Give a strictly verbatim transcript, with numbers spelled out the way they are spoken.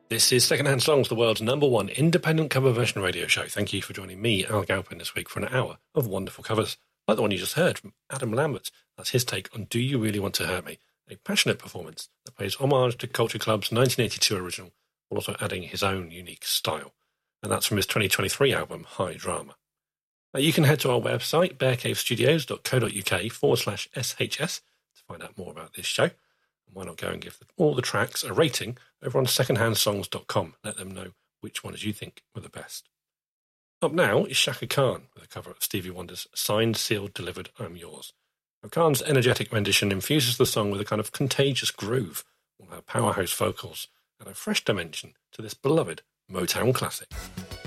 This is Secondhand Songs, the world's number one independent cover version radio show. Thank you for joining me, Al Galpin, this week for an hour of wonderful covers, like the one you just heard from Adam Lambert. That's his take on Do You Really Want to Hurt Me? A passionate performance that pays homage to Culture Club's nineteen eighty-two original, while also adding his own unique style. And that's from his twenty twenty-three album, High Drama. Now, you can head to our website, bearcavestudios.co.uk forward slash SHS to find out more about this show. And why not go and give all the tracks a rating over on secondhand songs dot com. Let them know which ones you think were the best. Up now is Chaka Khan with a cover of Stevie Wonder's Signed, Sealed, Delivered, I'm Yours. Now, Khan's energetic rendition infuses the song with a kind of contagious groove, while her powerhouse vocals add a fresh dimension to this beloved Motown classic.